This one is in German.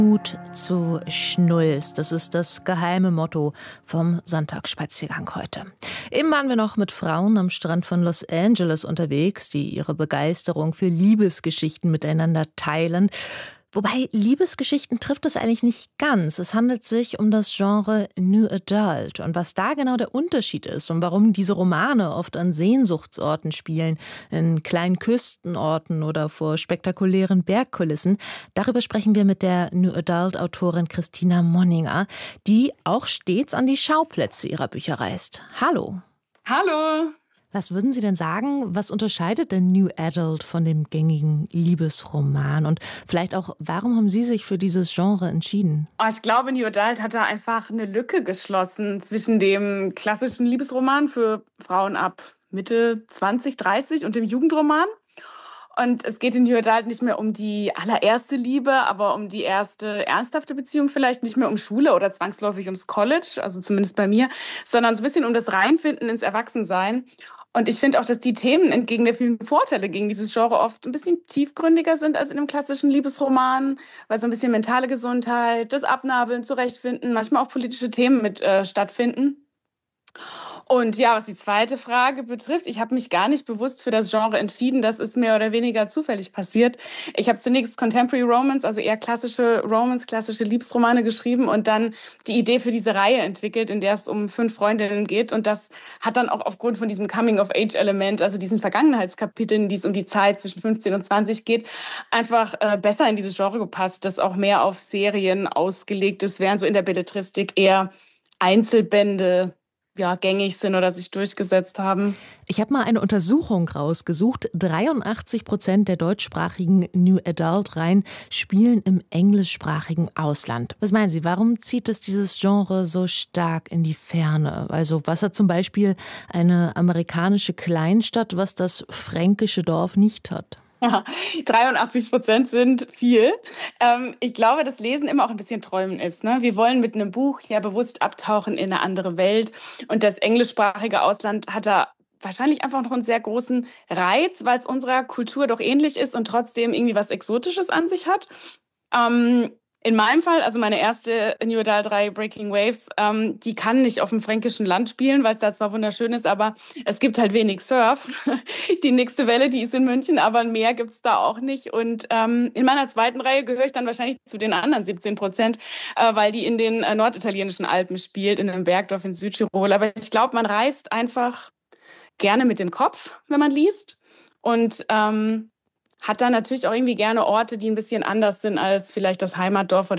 Mut zu Schnulls. Das ist das geheime Motto vom Sonntagsspaziergang heute. Eben waren wir noch mit Frauen am Strand von Los Angeles unterwegs, die ihre Begeisterung für Liebesgeschichten miteinander teilen. Wobei Liebesgeschichten trifft es eigentlich nicht ganz. Es handelt sich um das Genre New Adult. Und was da genau der Unterschied ist und warum diese Romane oft an Sehnsuchtsorten spielen, in kleinen Küstenorten oder vor spektakulären Bergkulissen, darüber sprechen wir mit der New Adult-Autorin Christina Monninger, die auch stets an die Schauplätze ihrer Bücher reist. Hallo. Hallo. Was würden Sie denn sagen, was unterscheidet den New Adult von dem gängigen Liebesroman? Und vielleicht auch, warum haben Sie sich für dieses Genre entschieden? Ich glaube, New Adult hat da einfach eine Lücke geschlossen zwischen dem klassischen Liebesroman für Frauen ab Mitte 20, 30 und dem Jugendroman. Und es geht in New Adult nicht mehr um die allererste Liebe, aber um die erste ernsthafte Beziehung vielleicht, nicht mehr um Schule oder zwangsläufig ums College, also zumindest bei mir, sondern so ein bisschen um das Reinfinden ins Erwachsensein. Und ich finde auch, dass die Themen entgegen der vielen Vorteile gegen dieses Genre oft ein bisschen tiefgründiger sind als in einem klassischen Liebesroman, weil so ein bisschen mentale Gesundheit, das Abnabeln, Zurechtfinden, manchmal auch politische Themen mit stattfinden. Und ja, was die zweite Frage betrifft, ich habe mich gar nicht bewusst für das Genre entschieden. Das ist mehr oder weniger zufällig passiert. Ich habe zunächst Contemporary Romance, also eher klassische Romance, klassische Liebesromane geschrieben und dann die Idee für diese Reihe entwickelt, in der es um 5 Freundinnen geht. Und das hat dann auch aufgrund von diesem Coming-of-Age-Element, also diesen Vergangenheitskapiteln, die es um die Zeit zwischen 15 und 20 geht, einfach besser in dieses Genre gepasst, das auch mehr auf Serien ausgelegt ist, während so in der Belletristik eher Einzelbände gängig sind oder sich durchgesetzt haben. Ich habe mal eine Untersuchung rausgesucht. 83% der deutschsprachigen New Adult-Reihen spielen im englischsprachigen Ausland. Was meinen Sie, warum zieht es dieses Genre so stark in die Ferne? Also was hat zum Beispiel eine amerikanische Kleinstadt, was das fränkische Dorf nicht hat? Ja, 83% sind viel. Ich glaube, dass Lesen immer auch ein bisschen Träumen ist, ne? Wir wollen mit einem Buch ja bewusst abtauchen in eine andere Welt. Und das englischsprachige Ausland hat da wahrscheinlich einfach noch einen sehr großen Reiz, weil es unserer Kultur doch ähnlich ist und trotzdem irgendwie was Exotisches an sich hat. In meinem Fall, also meine erste New Adult-Reihe Breaking Waves, die kann nicht auf dem fränkischen Land spielen, weil es da zwar wunderschön ist, aber es gibt halt wenig Surf. Die nächste Welle, die ist in München, aber ein Meer gibt's da auch nicht. Und in meiner zweiten Reihe gehöre ich dann wahrscheinlich zu den anderen 17%, weil die in den norditalienischen Alpen spielt, in einem Bergdorf in Südtirol. Aber ich glaube, man reist einfach gerne mit dem Kopf, wenn man liest. Und hat dann natürlich auch irgendwie gerne Orte, die ein bisschen anders sind als vielleicht das Heimatdorf oder